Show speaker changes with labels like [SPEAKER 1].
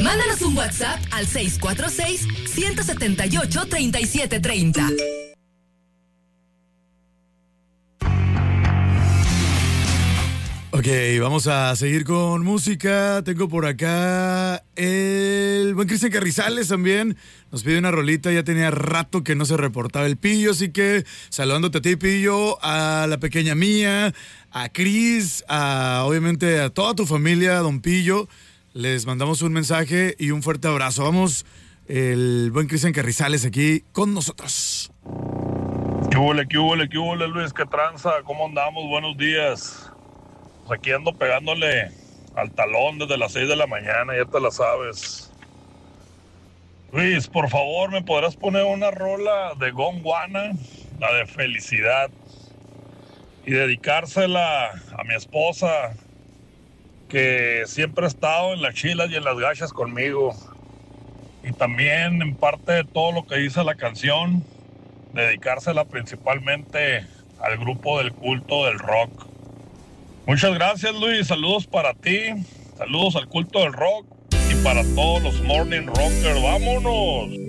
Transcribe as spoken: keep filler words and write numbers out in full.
[SPEAKER 1] Mándanos un WhatsApp al seis cuatro seis, uno siete ocho, tres siete tres cero.
[SPEAKER 2] Ok, vamos a seguir con música. Tengo por acá el buen Cristian Carrizales también. Nos pide una rolita, ya tenía rato que no se reportaba el Pillo, así que saludándote a ti, Pillo, a la pequeña mía, a Cris, a obviamente a toda tu familia, don Pillo. Les mandamos un mensaje y un fuerte abrazo. Vamos, el buen Cristian Carrizales aquí con nosotros.
[SPEAKER 3] ¿Qué hubo, qué hubo, qué hubo, Luis? ¿Qué tranza? ¿Cómo andamos? Buenos días. Pues aquí ando pegándole al talón desde las seis de la mañana, ya te la sabes. Luis, por favor, ¿me podrás poner una rola de Gondwana, la de Felicidad, y dedicársela a mi esposa, que siempre ha estado en las chilas y en las gachas conmigo? Y también, en parte de todo lo que dice la canción, dedicársela principalmente al grupo del culto del rock. Muchas gracias, Luis. Saludos para ti. Saludos al culto del rock y para todos los morning rockers. ¡Vámonos!